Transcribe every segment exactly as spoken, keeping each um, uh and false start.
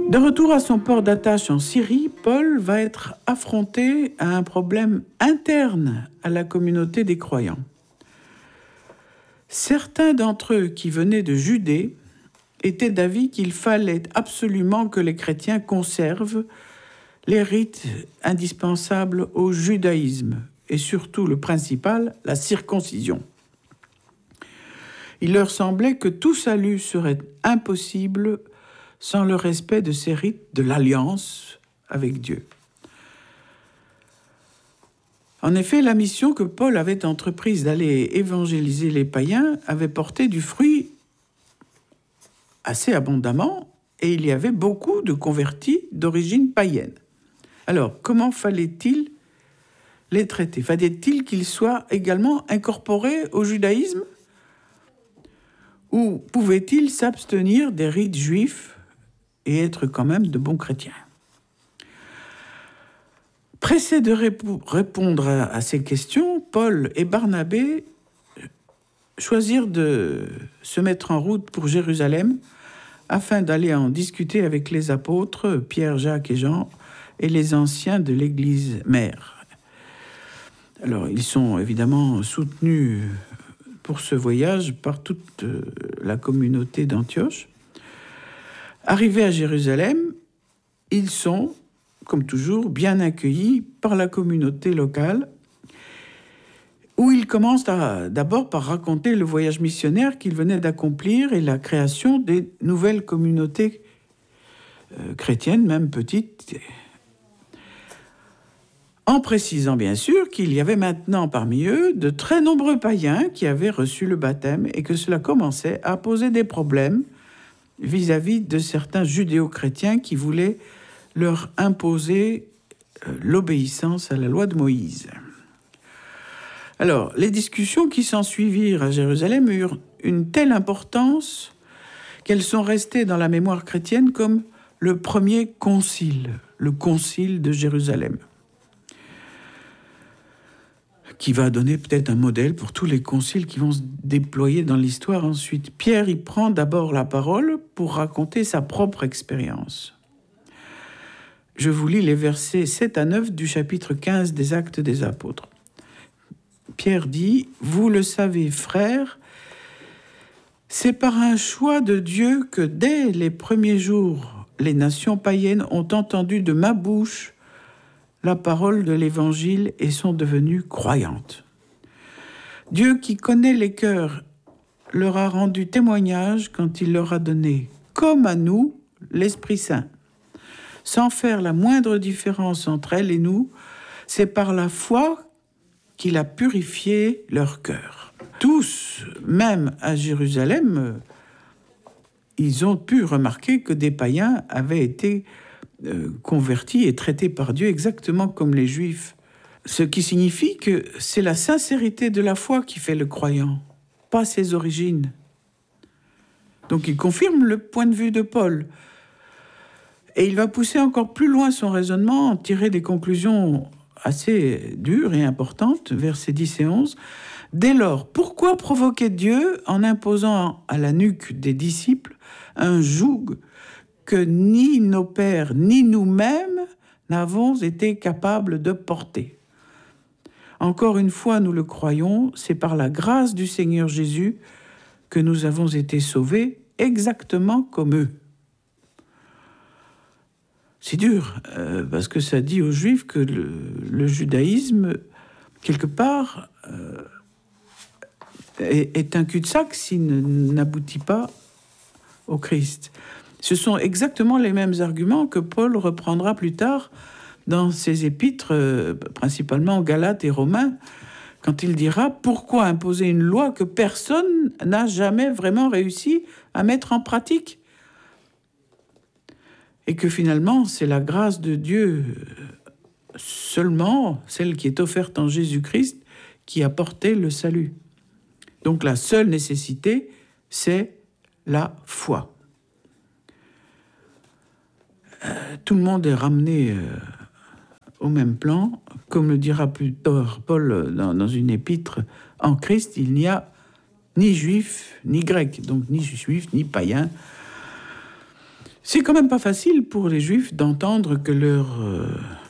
De retour à son port d'attache en Syrie, Paul va être affronté à un problème interne à la communauté des croyants. Certains d'entre eux qui venaient de Judée étaient d'avis qu'il fallait absolument que les chrétiens conservent les rites indispensables au judaïsme, et surtout le principal, la circoncision. Il leur semblait que tout salut serait impossible sans le respect de ces rites de l'alliance avec Dieu. En effet, la mission que Paul avait entreprise d'aller évangéliser les païens avait porté du fruit assez abondamment, et il y avait beaucoup de convertis d'origine païenne. Alors, comment fallait-il les traiter? Fallait-il qu'ils soient également incorporés au judaïsme? Ou pouvaient-ils s'abstenir des rites juifs et être quand même de bons chrétiens? Pressés de rép- répondre à, à ces questions, Paul et Barnabé choisirent de se mettre en route pour Jérusalem afin d'aller en discuter avec les apôtres, Pierre, Jacques et Jean, et les anciens de l'Église mère. Alors, ils sont évidemment soutenus pour ce voyage par toute la communauté d'Antioche. Arrivés à Jérusalem, ils sont, comme toujours, bien accueillis par la communauté locale, où ils commencent à, d'abord par raconter le voyage missionnaire qu'ils venaient d'accomplir et la création des nouvelles communautés euh, chrétiennes, même petites, en précisant bien sûr qu'il y avait maintenant parmi eux de très nombreux païens qui avaient reçu le baptême et que cela commençait à poser des problèmes vis-à-vis de certains judéo-chrétiens qui voulaient leur imposer l'obéissance à la loi de Moïse. Alors, les discussions qui s'ensuivirent à Jérusalem eurent une telle importance qu'elles sont restées dans la mémoire chrétienne comme le premier concile, le concile de Jérusalem, qui va donner peut-être un modèle pour tous les conciles qui vont se déployer dans l'histoire ensuite. Pierre y prend d'abord la parole pour raconter sa propre expérience. Je vous lis les versets sept à neuf du chapitre quinze des Actes des Apôtres. Pierre dit « Vous le savez, frères, c'est par un choix de Dieu que dès les premiers jours, les nations païennes ont entendu de ma bouche la parole de l'Évangile et sont devenues croyantes. Dieu qui connaît les cœurs leur a rendu témoignage quand il leur a donné, comme à nous, l'Esprit Saint. Sans faire la moindre différence entre elle et nous, c'est par la foi qu'il a purifié leur cœur. Tous, même à Jérusalem, ils ont pu remarquer que des païens avaient été euh, convertis et traités par Dieu exactement comme les Juifs. Ce qui signifie que c'est la sincérité de la foi qui fait le croyant, pas ses origines. Donc il confirme le point de vue de Paul. Et il va pousser encore plus loin son raisonnement, en tirer des conclusions assez dures et importantes, versets dix et onze. Dès lors, pourquoi provoquer Dieu en imposant à la nuque des disciples un joug que ni nos pères ni nous-mêmes n'avons été capables de porter? Encore une fois, nous le croyons, c'est par la grâce du Seigneur Jésus que nous avons été sauvés, exactement comme eux. C'est dur, euh, parce que ça dit aux Juifs que le, le judaïsme, quelque part, euh, est, est un cul-de-sac s'il n'aboutit pas au Christ. Ce sont exactement les mêmes arguments que Paul reprendra plus tard dans ses épîtres, euh, principalement Galates et Romains, quand il dira « Pourquoi imposer une loi que personne n'a jamais vraiment réussi à mettre en pratique ?» Et que finalement, c'est la grâce de Dieu seulement, celle qui est offerte en Jésus-Christ, qui a porté le salut. Donc la seule nécessité, c'est la foi. Euh, tout le monde est ramené euh, au même plan. Comme le dira plus tard Paul dans, dans une épître, en Christ, il n'y a ni juif, ni grec, donc ni juif, ni païen. C'est quand même pas facile pour les Juifs d'entendre que leur, euh,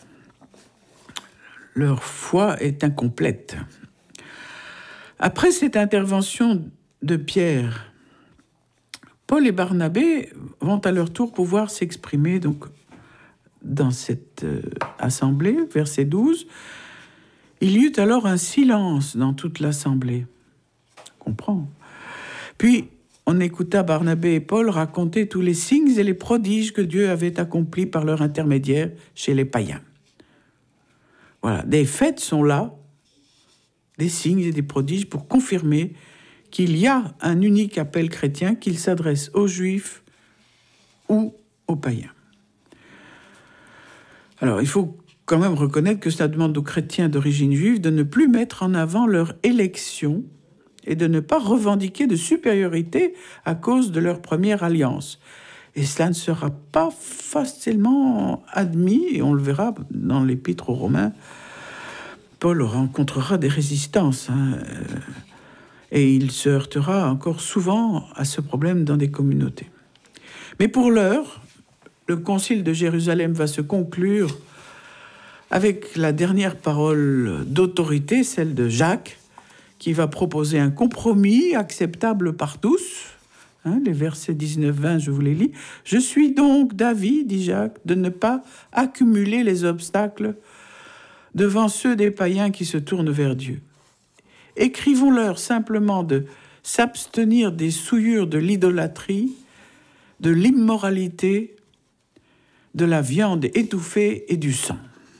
leur foi est incomplète. Après cette intervention de Pierre, Paul et Barnabé vont à leur tour pouvoir s'exprimer donc, dans cette euh, assemblée, verset douze. Il y eut alors un silence dans toute l'assemblée. On comprend. Puis, on écouta Barnabé et Paul raconter tous les signes et les prodiges que Dieu avait accomplis par leur intermédiaire chez les païens. Voilà, des faits sont là, des signes et des prodiges pour confirmer qu'il y a un unique appel chrétien, qu'il s'adresse aux Juifs ou aux païens. Alors, il faut quand même reconnaître que cela demande aux chrétiens d'origine juive de ne plus mettre en avant leur élection et de ne pas revendiquer de supériorité à cause de leur première alliance. Et cela ne sera pas facilement admis, et on le verra dans l'Épître aux Romains. Paul rencontrera des résistances, hein, et il se heurtera encore souvent à ce problème dans des communautés. Mais pour l'heure, le concile de Jérusalem va se conclure avec la dernière parole d'autorité, celle de Jacques, qui va proposer un compromis acceptable par tous. Hein, les versets dix-neuf vingt, je vous les lis. « Je suis donc d'avis, dit Jacques, de ne pas accumuler les obstacles devant ceux des païens qui se tournent vers Dieu. Écrivons-leur simplement de s'abstenir des souillures de l'idolâtrie, de l'immoralité, de la viande étouffée et du sang. »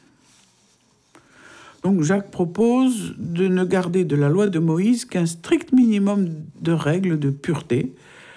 Donc Jacques propose de ne garder de la loi de Moïse qu'un strict minimum de règles de pureté.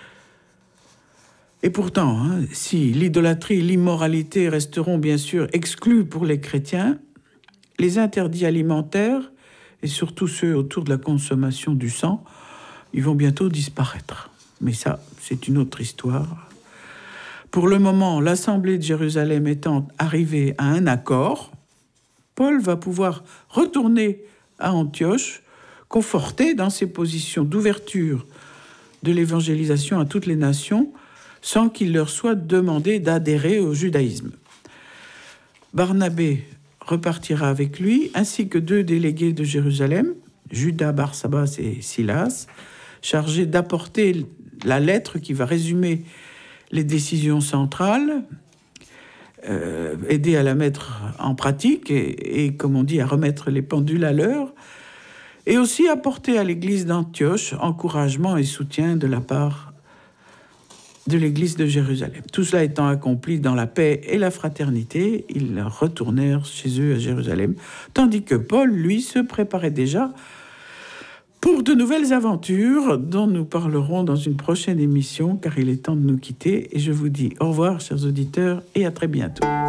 Et pourtant, hein, si l'idolâtrie et l'immoralité resteront bien sûr exclus pour les chrétiens, les interdits alimentaires, et surtout ceux autour de la consommation du sang, ils vont bientôt disparaître. Mais ça, c'est une autre histoire. Pour le moment, l'Assemblée de Jérusalem étant arrivée à un accord, Paul va pouvoir retourner à Antioche, conforté dans ses positions d'ouverture de l'évangélisation à toutes les nations, sans qu'il leur soit demandé d'adhérer au judaïsme. Barnabé repartira avec lui, ainsi que deux délégués de Jérusalem, Judas, Barsabas et Silas, chargés d'apporter la lettre qui va résumer les décisions centrales, Euh, aider à la mettre en pratique et, et, comme on dit, à remettre les pendules à l'heure, et aussi apporter à l'église d'Antioche encouragement et soutien de la part de l'église de Jérusalem. Tout cela étant accompli dans la paix et la fraternité, ils retournèrent chez eux à Jérusalem, tandis que Paul, lui, se préparait déjà pour de nouvelles aventures dont nous parlerons dans une prochaine émission, car il est temps de nous quitter. Et je vous dis au revoir, chers auditeurs, et à très bientôt.